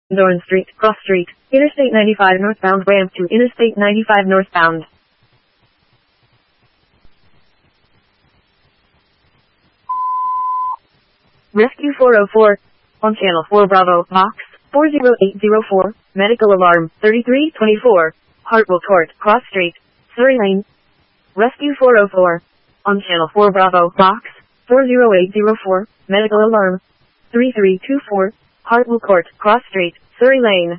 Dorn Street, Cross Street, Interstate 95 northbound ramp to Interstate 95 northbound. Rescue 404, on Channel 4 Bravo, Box 40804, medical alarm 3324, Hartwell Court, Cross Street, Surrey Lane. Rescue 404, on Channel 4 Bravo, Box 40804, medical alarm 3324, Hartwell Court, Cross Street, Surrey Lane.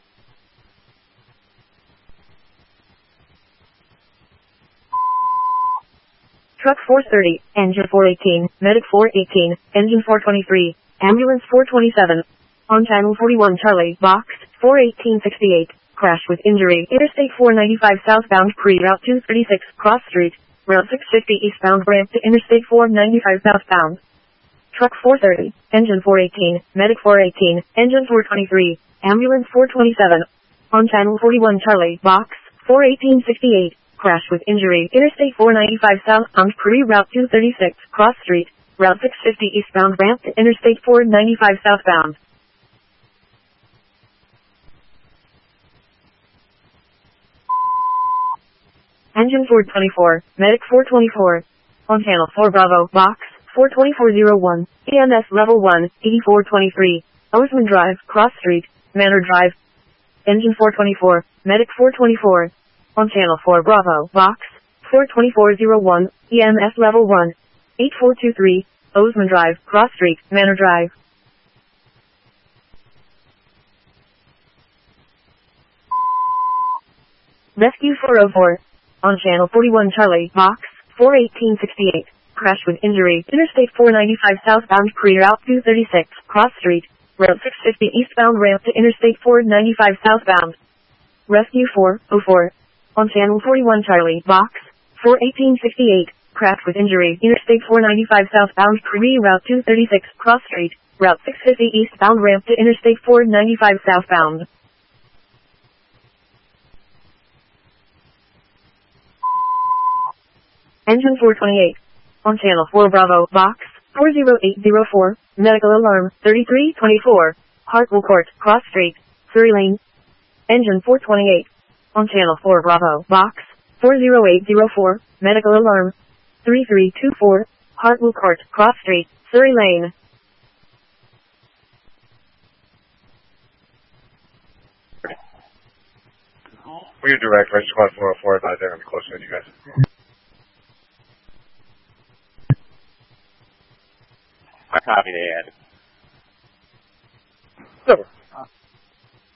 Truck 430, engine 418, medic 418, engine 423, ambulance 427. On Channel 41 Charlie, Box 41868, crash with injury, Interstate 495 southbound pre-route 236, Cross Street, Route 650 eastbound ramp to Interstate 495 southbound. Truck 430, engine 418, medic 418, engine 423, ambulance 427. On Channel 41 Charlie, Box 41868, crash with injury, Interstate 495 southbound pre-route 236, Cross Street, Route 650 eastbound ramp to Interstate 495 southbound. Engine 424, medic 424. On Channel 4 Bravo, Box 42401, EMS Level 1, 8423, Osman Drive, Cross Street, Manor Drive. Engine 424, medic 424. On Channel 4 Bravo, Box 42401, EMS Level 1, 8423, Osman Drive, Cross Street, Manor Drive. Rescue 404, on Channel 41 Charlie, Box 41868, crash with injury, Interstate 495 southbound pre-route 236, Cross Street, Route 650 eastbound ramp to Interstate 495 southbound. Rescue 404, on Channel 41 Charlie, Box 41868, crash with injury, Interstate 495 southbound pre-route 236, Cross Street, Route 650 eastbound ramp to Interstate 495 southbound. Engine 428, on Channel 4 Bravo, Box 40804, medical alarm 3324, Hartwell Court, Cross Street, Surrey Lane. Engine 428, on Channel 4 Bravo, Box 40804, medical alarm 3324, Hartwell Court, Cross Street, Surrey Lane. We're direct, Rescue Squad 404, about there, I'm close with you guys. I copy that. Over.